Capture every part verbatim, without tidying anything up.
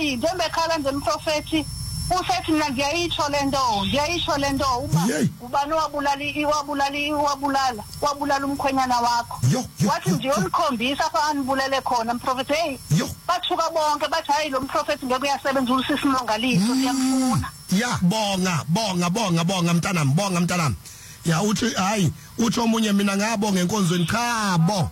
hayi njembekhala nje umprofeti usethi mina ngiyayitsho lento ngiyayitsho lento uma ubani wabulali wabulali wabulala wabulala umkhwenyana wakho wathi nje unikhombisa apha anibulele khona umprofeti hey bathuka bonke bathi hayi lo mprofeti ngeke uyasebenza ulisisi Mlongaliso siyamfuna ya bonga bonga bonga bonga mntanami bonga mntanami ya uthi hayi uthi omunye mina ngabonga enkonzweni cha bo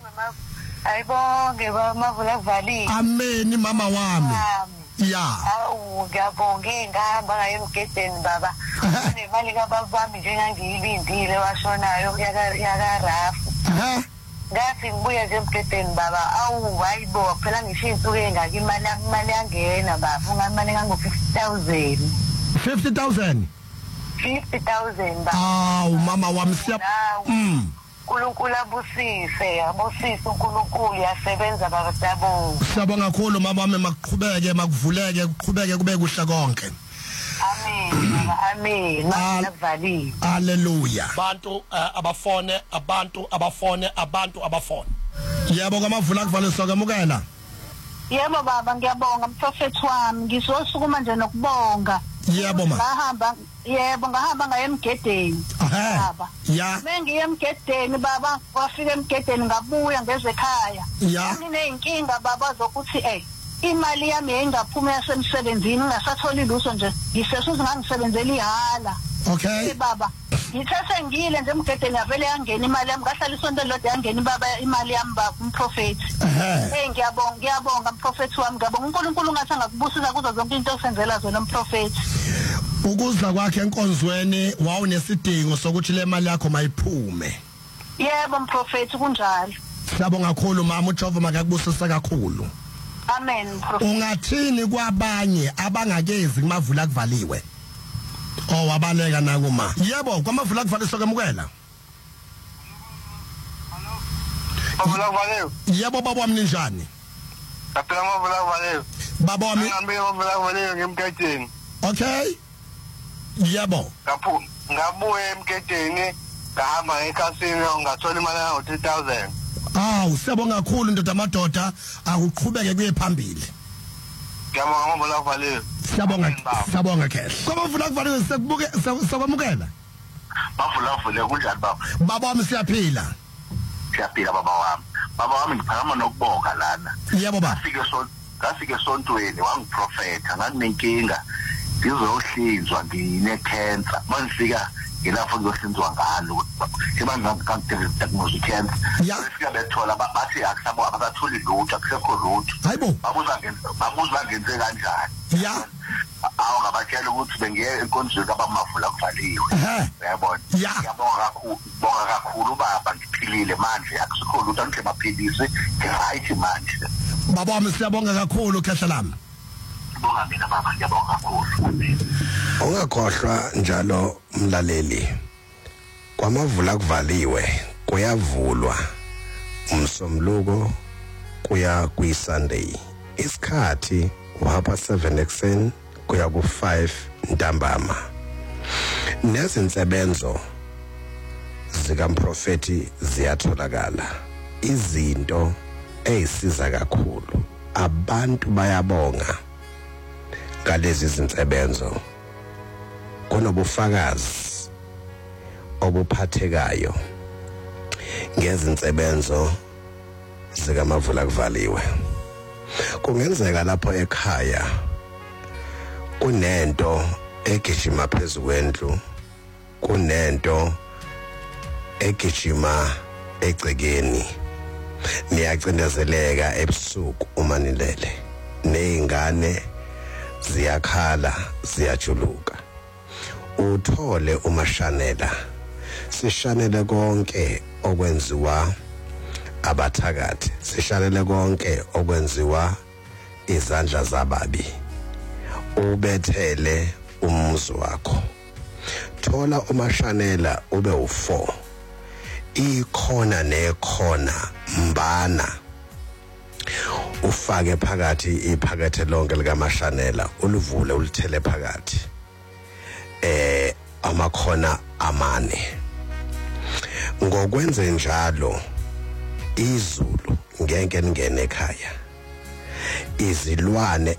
ayibonge bamavula kuvali amen mama wami ya awu ngiyabonga ngihamba ngayo emgedeni baba nemali kababa bami njengangiyilindile washonayo yaka yaka Rafu eh ngathi ngibuye nje emgedeni baba awu hayibo phela ngisho insuku engaka imali imali yangena baba ungamali ngango fifty thousand fifty thousand fifty thousand baba awu mama wami siya mm uNkulunkulu abusise abusise uNkulunkulu yasebenza baba siyabonga siyabonga kakhulu mama wami makuqhubeke makuvuleke kuqhubeke kube kuhle konke amen amen ngavali haleluya abantu abafone abantu abafone abantu abafone yebo kwamavula kuvale sokwamukela yebo baba ngiyabonga umprofeti wami ngizosukuma nje nokubonga yebo ma ngahamba yebo ngahamba ngaye emgedeni baba ya mengiye emgedeni baba wafika emgedeni ngabuya ngeze ekhaya ngineyinkinga baba zokuthi eh imali yami engaphuma yasemsebenzini ngingasatholi luso nje ngisesuze ngangisebenzela ihala okay baba ngithathe ngile nje emgedeni yavele yangena imali yami ngahlala isonto lodwa yangena baba imali yami baba umprofeti eh ngiyabonga ngiyabonga umprofeti wami ngiyabonga uNkulunkulu ngathi angakubusisa kuzo zonke into osenzela zona umprofeti ukuza kwakhe enkonzweni wawunesidingo sokuthi le mali yakho mayiphume yebo umprofeti kunjalo siyabonga kakhulu mama uJehova makakubusisa kakhulu amen mprofeti ungathini kwabanye abangakezi kumavula kuvaliwe oh wabaleka nakuma yebo kwamavula kuvaliwe sokwamukela mavula kuvaliwe yebo baba wami ninjani Kaphela mavula kuvaliwe baba wami ngihambe mavula kuvaliwe ngemgedeni okay yebo kaphu ngabuye emgedeni ngahamba ekhasini ngathola imali yango three thousand awu siyabonga kakhulu ndoda amadoda akuqhubeke kuye phambili ngiyabonga mavula kuvaliwe siyabonga siyabonga kahle kwamavula kuvaliwe sekubuke sokwamukela bavula kuvule kunjani baba baba wami siyaphila siyaphila baba wami baba wami ngiphakama nokubonga lana yebo baba ngafike so ngafike esontweni wangiprofeta ngakunenkinga ngizohlinzwa ngine cancer mangifika ngilapho ngiyohlinzwa ngalo sebanza ngangdiagnose cancer sifika bethola bathi akusabo abasatholi lutho akusekho lutho hayibo babuza ngenze babuza ngenze kanjani ya awu ngabatshela ukuthi bengiye enkonzweni kabamavula kuvaliwe uyabona ngiyabonga kakhulu bonga kakhulu baba ngiphilile manje akusekho lutho nje maphilisi ngi-right manje baba wami siyabonga kakhulu khehla lami bonga mina baba ngiyabonga kakhulu amen ungakhohlwa njalo mlaleli kwamavula kuvaliwe kuyavulwa umsomluko kuya kwiSunday isikhathi uhapa seven ekseni kuya ku five ntambama nezinsebenzo zikamprofeti ziyatholakala izinto ezisiza kakhulu abantu bayabonga ngalezi zinsebenzo kunobufakazi obuphathekayo ngezinsebenzo zikamavula kuvaliwe kungenzeka lapho ekhaya kunento egijima phezulu kwendlu kunento egijima egcekeni niyacindezeleka ebusuku uma nilele nezingane ziyakhala ziyajuluka uthole umashanela sishanele konke okwenziwa abathakathi sishanele konke okwenziwa izandla zababi ubethele umuzi wakho thola umashanela ube u four ikhona nekhona mbana ufake phakathi iphakethe lonke likamashanela uluvule ulithele phakathi eh amakhona amane ngokwenze njalo izulu ngeke lingene ekhaya izilwane